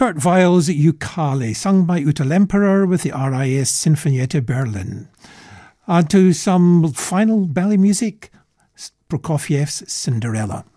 Kurt Weill's Ukulele, sung by Uta Lemperer with the RIS Sinfonietta Berlin. On to some final ballet music, Prokofiev's Cinderella.